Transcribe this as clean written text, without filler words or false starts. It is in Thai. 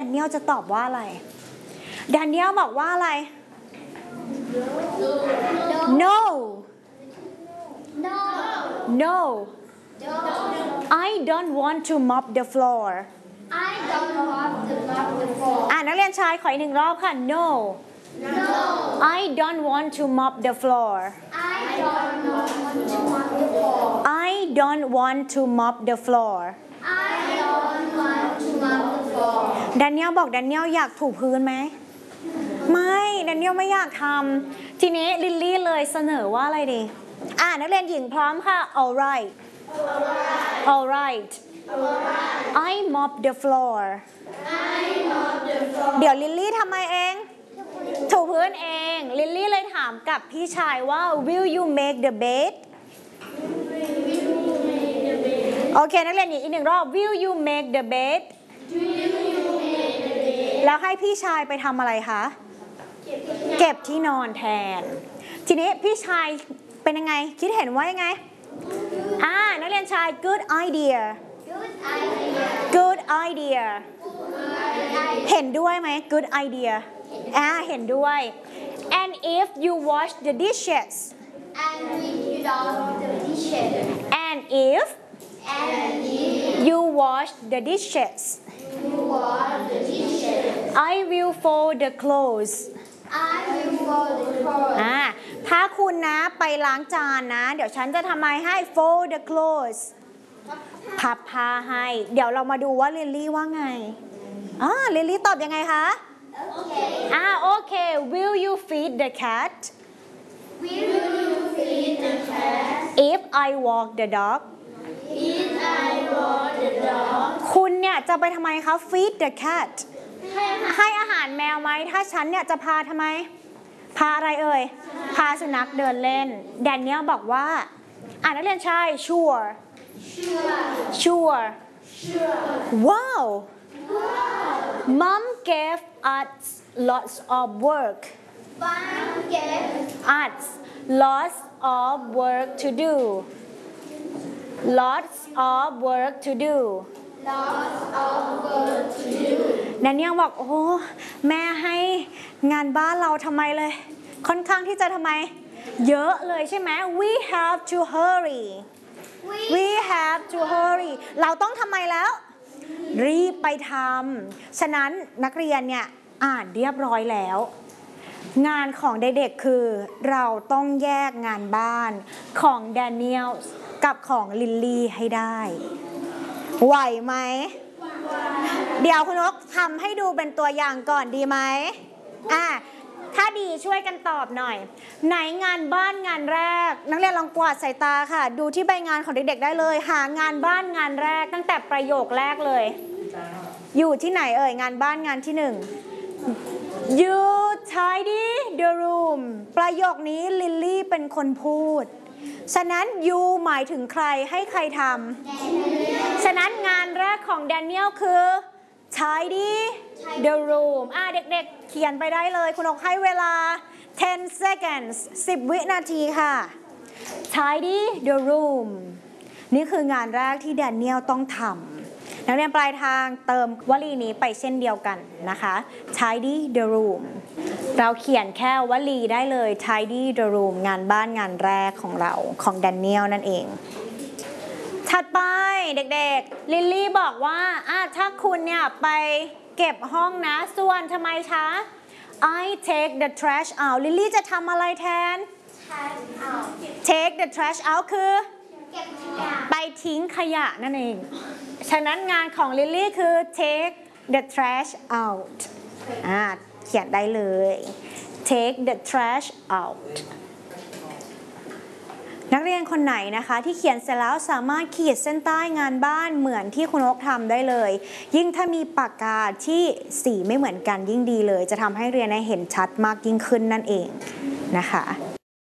เนียลจะตอบว่าอะไรแดเนียลบอกว่าอะไร no no I don't want to mop the floor I don't want to mop the floor นักเรียนชายขออีกหนึ่งรอบค่ะ no I don't want to mop the floor I don't want to mop the floor I don't want to mop the floor I don't want to mop the floor แดเนียลบอกแดเนียลอยากถูพื้นไหมไม่แดเนียลไม่อยากทำทีนี้ลิลลี่เลยเสนอว่าอะไรดีนักเรียนหญิงพร้อมค่ะ alright alright I mop the floor เดี๋ยวลิลลี่ทำไมเองถูพื้นเองลิลลี่เลยถามกับพี่ชายว่า will you make the bed โอเคนักเรียนอีกหนึ่งรอบ will you make the bed แล้วให้พี่ชายไปทำอะไรคะเก็บที่นอนแทนทีนี้พี่ชายเป็นยังไงคิดเห็นว่ายังไงนักเรียนชาย good idea good idea เห็นด้วยไหม good idea เห็นด้วย and if you wash the dishes and we wash the dishes and if you wash the dishes I will fold the clothes I will fold the clothes ถ้าคุณนะไปล้างจานนะเดี๋ยวฉันจะทำไมให้ fold the clothes พับผ้าให้เดี๋ยวเรามาดูว่าลิลลี่ว่าไงลิลลี่ตอบยังไงคะโอเค will you feed the cat will you feed the cat if I walk the dog if I walk the dog คุณเนี่ยจะไปทำไมคะ feed the cat ให้อาหารแมวไหมถ้าฉันเนี่ยจะพาทำไมพาอะไรเอ่ยพาสุนัขเดินเล่นแดเนียลบอกว่านักเรียนชาย sure wow mom gave us lots of work Mom gave us lots of work to do lots of work to do lots of work to do แดเนียลบอกโอ้แม่ให้งานบ้านเราทำไมเลยค่อนข้างที่จะทำไมเยอะเลยใช่ไหม we have to hurry we have to hurry เราต้องทำไมแล้วรีบไปทำฉะนั้นนักเรียนเนี่ยอ่านเรียบร้อยแล้วงานของเด็กๆคือเราต้องแยกงานบ้านของแดเนียลกับของลิลลี่ให้ได้ไหวไหมเดี๋ยวคุณนกทำให้ดูเป็นตัวอย่างก่อนดีไหมถ้าดีช่วยกันตอบหน่อยไหนงานบ้านงานแรกนักเรียนลองกวาดสายตาค่ะดูที่ใบงานของเด็กๆได้เลยหางานบ้านงานแรกตั้งแต่ประโยคแรกเลยอยู่ที่ไหนเอ่ยงานบ้านงานที่หนึ่ง you tidy the room ประโยคนี้ลิลลี่เป็นคนพูดฉะนั้น you หมายถึงใครให้ใครทำฉะนั้นงานแรกของแดเนียลคือ tidy the room เด็กๆเขียนไปได้เลยคุณนกให้เวลา10 seconds 10 วินาทีค่ะ tidy the room นี่คืองานแรกที่แดเนียลต้องทำนักเรียนปลายทางเติมวลีนี้ไปเช่นเดียวกันนะคะ tidy the room เราเขียนแค่วลีได้เลย tidy the room งานบ้านงานแรกของเราของแดเนียลนั่นเองถัดไปเด็กๆลิลลี่บอกว่าถ้าคุณเนี่ยไปเก็บห้องนะส่วนทำไมคะ I take the trash out ลิลลี่จะทำอะไรแทน take the trash out คือไปทิ้งขยะนั่นเองฉะนั้นงานของลิลลี่คือ take the trash out เขียนได้เลย take the trash out นักเรียนคนไหนนะคะที่เขียนเสร็จแล้วสามารถขีดเส้นใต้งานบ้านเหมือนที่คุณนกทำได้เลยยิ่งถ้ามีปากกาที่สีไม่เหมือนกันยิ่งดีเลยจะทำให้เรียนได้เห็นชัดมากยิ่งขึ้นนั่นเองนะคะ